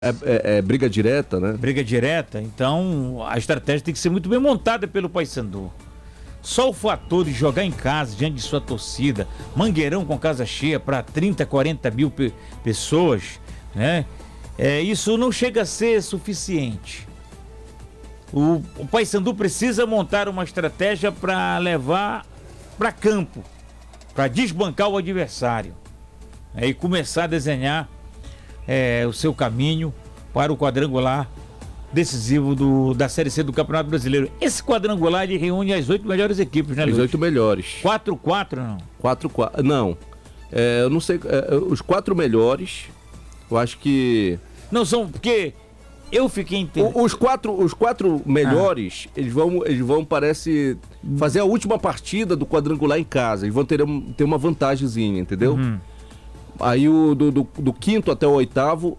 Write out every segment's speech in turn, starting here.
É briga direta, né? Briga direta, então a estratégia tem que ser muito bem montada pelo Paysandu. Só o fator de jogar em casa, diante de sua torcida, Mangueirão com casa cheia para 30, 40 mil pessoas, né? Isso não chega a ser suficiente. O Paysandu precisa montar uma estratégia para levar para campo, para desbancar o adversário, e começar a desenhar o seu caminho para o quadrangular decisivo da Série C do Campeonato Brasileiro. Esse quadrangular ele reúne as 8 melhores equipes, né, Luiz? As 8 melhores. 4-4, não? 4-4, não. Eu não sei, os 4 melhores, eu acho que... Não são, porque eu fiquei entendendo. Os quatro melhores, eles vão, parece, fazer a última partida do quadrangular em casa. Eles vão ter uma vantagemzinha, entendeu? Uhum. Aí do quinto até o oitavo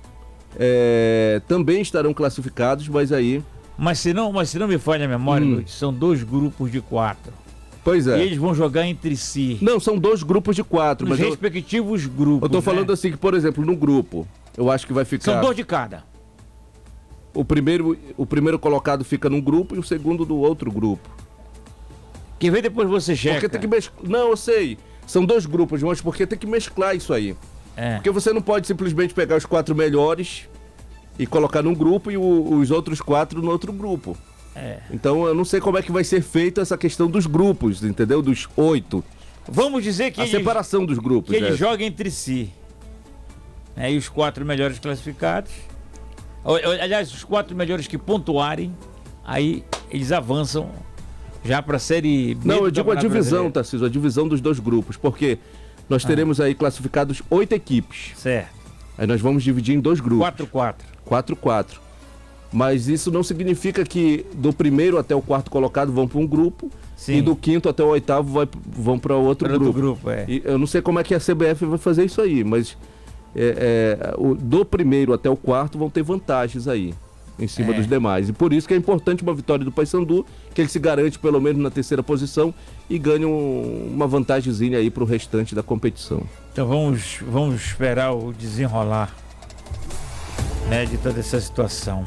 também estarão classificados, mas aí... Mas se não me falha a memória, Luiz, são 2 grupos de 4. Pois é. E eles vão jogar entre si. Não, são 2 grupos de 4. Nos respectivos grupos. Eu tô falando assim que, por exemplo, no grupo, eu acho que vai ficar... São 2 de cada. O primeiro colocado fica num grupo e o segundo do outro grupo. Que vem depois você checa. Porque tem que mesclar... Não, eu sei. São 2 grupos, mas porque tem que mesclar isso aí. Porque você não pode simplesmente pegar os 4 melhores e colocar num grupo e os outros 4 no outro grupo. Então eu não sei como é que vai ser feita essa questão dos grupos, entendeu? Dos 8. Vamos dizer que separação dos grupos. Que eles jogam entre si. E os 4 melhores classificados. Aliás, os 4 melhores que pontuarem, aí eles avançam já para a Série B. Não, eu digo a divisão, Tarcísio, a divisão dos 2 grupos, porque nós teremos aí classificados 8 equipes. Certo. Aí nós vamos dividir em 2 grupos. 4-4. 4-4. Mas isso não significa que do primeiro até o 4º colocado vão para um grupo. Sim. E do 5º até o 8º vão para outro grupo. E eu não sei como é que a CBF vai fazer isso aí, mas do primeiro até o 4º vão ter vantagens aí em cima dos demais. E por isso que é importante uma vitória do Paysandu, que ele se garante pelo menos na 3ª posição e ganha uma vantagemzinha aí para o restante da competição. Então vamos esperar o desenrolar, né, de toda essa situação.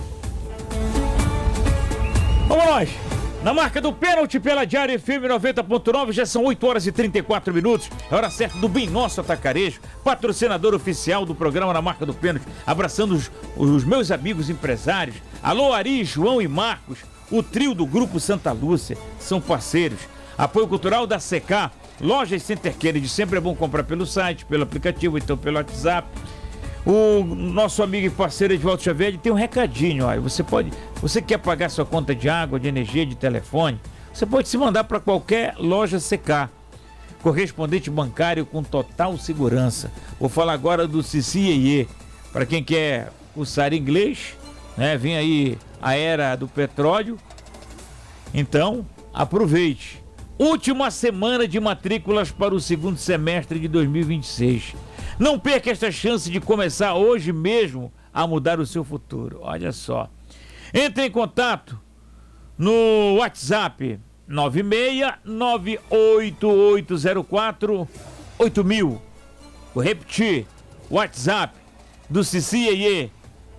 Vamos nós! Na marca do pênalti pela Diário FM 90.9, já são 8 horas e 34 minutos. É hora certa do Bem Nosso Atacarejo, patrocinador oficial do programa Na Marca do Pênalti. Abraçando os meus amigos empresários. Alô, Ari, João e Marcos, o trio do Grupo Santa Lúcia, são parceiros. Apoio cultural da CK, Lojas Center Kennedy, sempre é bom comprar pelo site, pelo aplicativo, então pelo WhatsApp. O nosso amigo e parceiro Edvaldo Xavier tem um recadinho, ó. Você quer pagar sua conta de água, de energia, de telefone? Você pode se mandar para qualquer loja CK, correspondente bancário com total segurança. Vou falar agora do CCIE, para quem quer cursar inglês, né? Vem aí a era do petróleo, então aproveite. Última semana de matrículas para o 2º semestre de 2026. Não perca esta chance de começar hoje mesmo a mudar o seu futuro. Olha só. Entre em contato no WhatsApp 96988048000. Vou repetir. WhatsApp do CCIE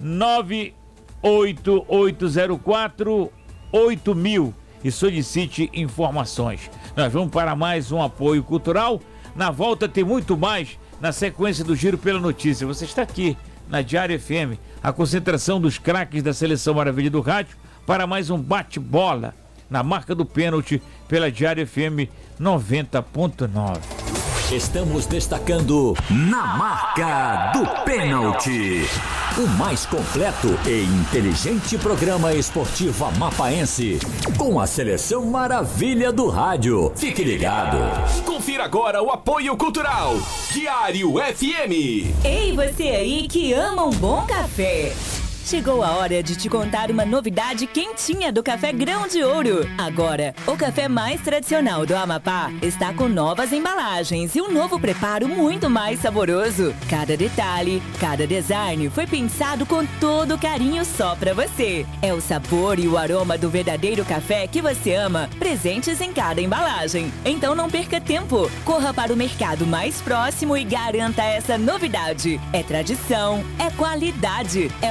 988048000 e solicite informações. Nós vamos para mais um apoio cultural. Na volta tem muito mais. Na sequência do Giro pela Notícia, você está aqui na Diário FM, a concentração dos craques da Seleção Maravilha do Rádio para mais um bate-bola na marca do pênalti pela Diário FM 90.9. Estamos destacando Na Marca do Pênalti, o mais completo e inteligente programa esportivo amapaense, com a Seleção Maravilha do Rádio. Fique ligado. Confira agora o apoio cultural. Diário FM. Ei, você aí que ama um bom café. Chegou a hora de te contar uma novidade quentinha do Café Grão de Ouro. Agora, o café mais tradicional do Amapá está com novas embalagens e um novo preparo muito mais saboroso. Cada detalhe, cada design foi pensado com todo carinho só pra você. É o sabor e o aroma do verdadeiro café que você ama, presentes em cada embalagem. Então não perca tempo. Corra para o mercado mais próximo e garanta essa novidade. É tradição, é qualidade, é